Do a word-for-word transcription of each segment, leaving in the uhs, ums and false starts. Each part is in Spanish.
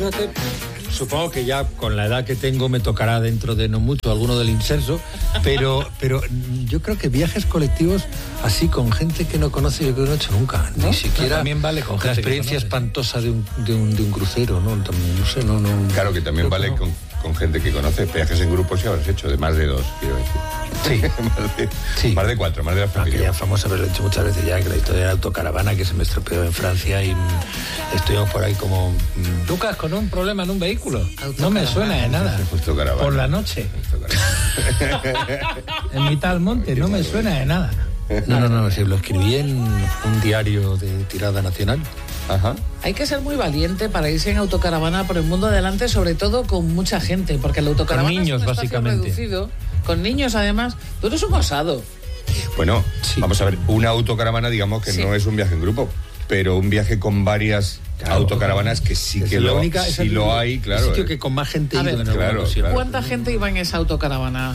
fíjate, supongo que ya con la edad que tengo me tocará dentro de no mucho alguno del inserso, pero, pero yo creo que viajes colectivos así con gente que no conoce, yo creo que no he hecho nunca. ¿No? Ni siquiera también vale con la experiencia espantosa de un, de, un, de un crucero, ¿no? También, no sé, no, no. Claro que también vale no. con, con gente que conoce. Viajes en grupo si habrás hecho, de más de dos, quiero decir. Sí. más, de, sí. más de cuatro, más de la familia. Aquella famosa, pero lo he dicho muchas veces ya, que la historia de la autocaravana que se me estropeó en Francia y estuvimos por ahí como... Lucas, con un problema en un vehículo. No me suena de nada. Por la noche. En mitad del monte, no me suena de nada. No, no, no, sí, lo escribí en un diario de tirada nacional. Ajá. Hay que ser muy valiente para irse en autocaravana por el mundo adelante, sobre todo con mucha gente, porque el autocaravana con niños, es un básicamente. reducido, con niños además. Tú eres un osado. Bueno, sí. Vamos a ver, una autocaravana digamos que sí. no es un viaje en grupo, pero un viaje con varias claro, autocaravanas que sí que lo, única, sí lo hay, claro. El sitio eh. que con más gente a ha ido ver, en el claro, mundo, claro. ¿Cuánta gente iba en esa autocaravana?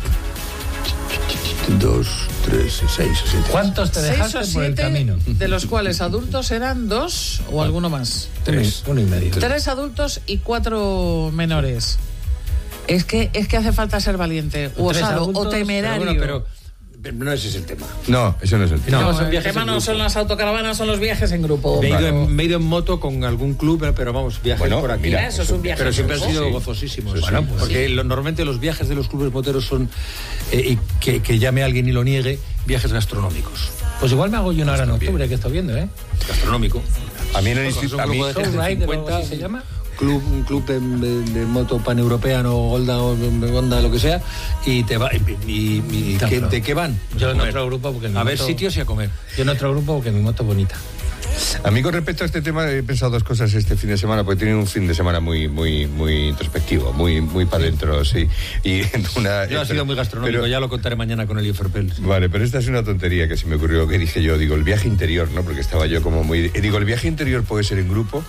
Dos, tres, seis o siete. ¿Cuántos te Seis dejaste o por el siete, camino? de los cuales adultos eran dos o alguno más. Tres, uno y medio. Tres adultos y cuatro menores. Es que es que hace falta ser valiente, o Tres osado, adultos, o temerario. Pero, bueno, pero no ese es el tema. No, eso no es el tema. No, son el viajes tema en no grupo. son las autocaravanas, son los viajes en grupo. Me he, ido Vale. en, me he ido en moto con algún club, pero, pero vamos, viajes Bueno, por aquí. mira, eso es un viaje Pero en siempre han grupo. sido Sí. gozosísimos. Sí, sí. Bueno, pues, porque lo, normalmente los viajes de los clubes moteros son, eh, y que, que llame a alguien y lo niegue, viajes gastronómicos. Pues igual me hago yo una hora en octubre, que estoy viendo, ¿eh? Gastronómico. A mí en el Pues instituto, son a un mí, grupo de gente Soul de Rider, o cincuenta, algo así se llama. Club, un club de, de, de moto paneuropeano, Golda o Honda, lo que sea, y te va y, y, y No, ¿qué- pero ¿de qué van? Yo A en comer. otro grupo porque mi A ver moto- sitios y a comer. Yo en otro grupo porque mi moto es bonita. a mí con respecto a este tema he pensado dos cosas este fin de semana, porque he tenido un fin de semana muy muy muy introspectivo, muy muy para adentro, sí. Y una, Yo ha sido muy gastronómico, pero- ya lo contaré mañana con el Iferpel. Vale, pero esta es una tontería que se me ocurrió, que dije yo, digo, el viaje interior, ¿no? Porque estaba yo como muy... Digo, ¿el viaje interior puede ser en grupo?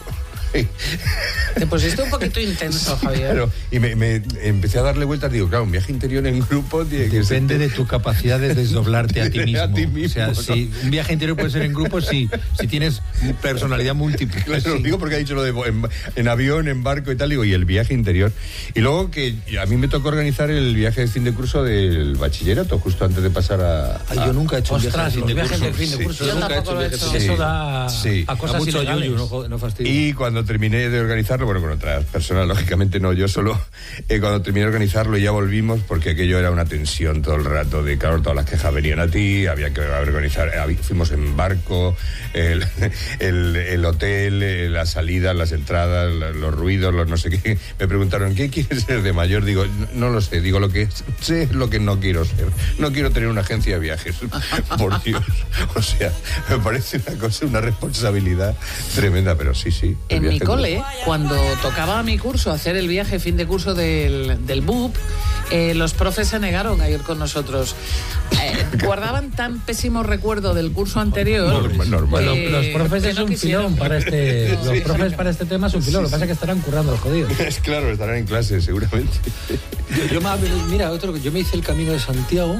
Te pusiste un poquito intenso, Javier. Claro, y me, me empecé a darle vueltas, digo, claro, un viaje interior en grupo tiene que ser- Depende de tu capacidad de desdoblarte a ti mismo. A ti mismo, O sea, ¿no? si un viaje interior puede ser en grupo, sí. Si tienes personalidad múltiple. Claro, sí. digo porque ha dicho lo de en, en avión, en barco y tal, digo, y el viaje interior. Y luego que a mí me tocó organizar el viaje de fin de curso del bachillerato, justo antes de pasar a... Ay, yo nunca he hecho un Ostras, viaje los de viajes fin de de fin de Sí. curso. Yo Nunca he tampoco hecho lo he viajes hecho. de Eso Sí. da Sí. a A cosas mucho ilegales. yuyu, no, jo- no fastidio. Y cuando terminé de organizarlo, bueno, con otras personas, lógicamente no, yo solo, eh, cuando terminé de organizarlo ya volvimos, porque aquello era una tensión todo el rato, de claro, todas las quejas venían a ti, había que organizar, eh, fuimos en barco, el, el, el hotel, eh, las salidas, las entradas, la- los ruidos, los no sé qué. Me preguntaron, ¿qué quieres ser de mayor? Digo, no, no lo sé, digo, lo que sé es lo que no quiero ser. No quiero tener una agencia de viajes, por Dios. O sea, me parece una cosa, una responsabilidad tremenda, pero sí, sí. el En mi viaje cole, duro. cuando tocaba mi curso hacer el viaje fin de curso del, del B U P, eh, los profes se negaron a ir con nosotros. Eh, guardaban tan pésimo recuerdo del curso anterior. Normal, normal. que- Los profes que es no un quisieron. filón para este. Los profes para este tema es un filón. Lo que pasa es que estarán currando los jodidos. Es claro, estarán en clase, seguramente. Yo, yo me, mira, otro, yo me hice el Camino de Santiago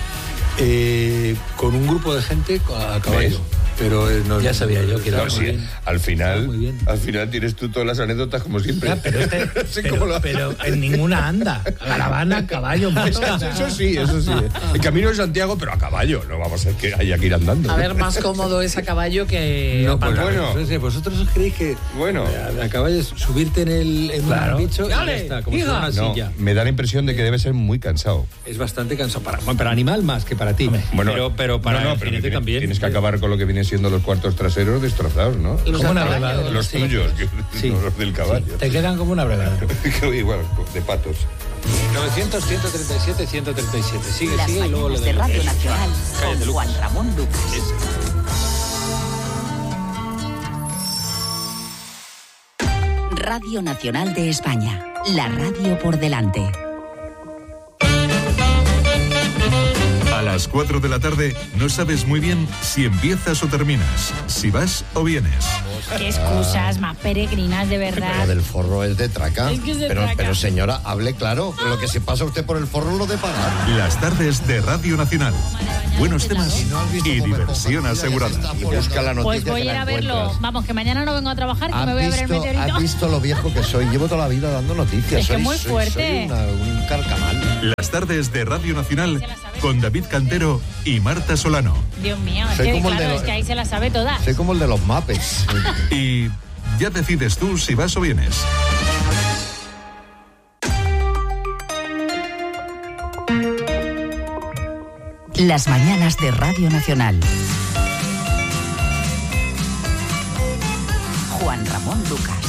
eh, con un grupo de gente a caballo. ¿Ves? Pero eh, no, Ya sabía yo que era No, muy sí, bien. al final, Muy bien. al final tienes tú todas las anécdotas como siempre. Ya, pero, este, No sé pero, cómo lo haces. pero en ninguna anda. Caravana, caballo, moto. Eso sí, eso sí. El Camino de Santiago, pero a caballo. No vamos a que haya que ir andando. A ver, más cómodo es a caballo que No, a pues, pata. bueno. bueno. Vosotros os creéis que Bueno. a, a caballo es subirte en el en Claro. un bicho y ya Dale, está, como si hija. fuera una No, silla. me da la impresión de que debe ser muy cansado. Es bastante cansado para, bueno, para animal más que para ti. Bueno, pero, pero para no, no, el pero jinete tienes, también. tienes que acabar con lo que vienen siendo los cuartos traseros destrozados, ¿no? Los Como una a caballo. brevada. Los sí. tuyos, que- Sí. no los del caballo. Te quedan como una brevada. Igual, de patos. novecientos, ciento treinta y siete, ciento treinta y siete. Sigue, Las sigue y luego le mañanas de doy. Radio Nacional Cállate, con Lucas. Juan Ramón Lucas. Radio Nacional de España, la radio por delante. A las cuatro de la tarde no sabes muy bien si empiezas o terminas, si vas o vienes. Qué excusas más peregrinas, de verdad. Pero del forro es de traca. Es que es de pero, traca. pero señora, hable claro. Lo que se pasa usted por el forro lo de pagar. Las tardes de Radio Nacional. Buenos temas Si no has visto y Come diversión Poco, asegurada. ya está, y busca la noticia Pues voy que a ir la a verlo. encuentras. Vamos, que mañana no vengo a trabajar, que me voy a ver el ¿Has visto, meteorito. has visto lo viejo que soy? Llevo toda la vida dando noticias. Es que soy, muy soy- fuerte. soy una- un carcamal. Las tardes de Radio Nacional con David Cantero y Marta Solano. Dios mío, es Soy que como el de claro, los- es que ahí se la sabe toda. Soy como el de los Muppets. Y ya decides tú si vas o vienes. Las mañanas de Radio Nacional. Juan Ramón Lucas.